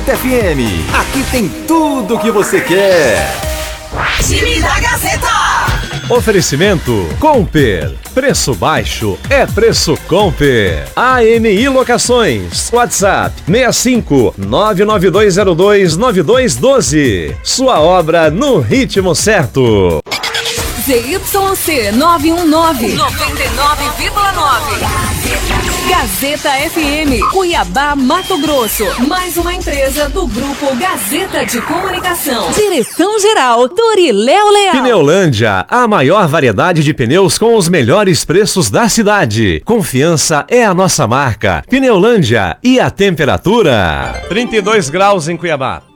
Gazeta FM. Aqui tem tudo o que você quer. Time da Gazeta. Oferecimento Comper. Preço baixo é preço Comper. ANI Locações. WhatsApp 65 992029212. Sua obra no ritmo certo. ZYC 919 99,9. Gazeta FM, Cuiabá, Mato Grosso. Mais uma empresa do Grupo Gazeta de Comunicação. Direção-geral, Doriléu Leal. Pneulândia, a maior variedade de pneus com os melhores preços da cidade. Confiança é a nossa marca. Pneulândia, e a temperatura? 32 graus em Cuiabá.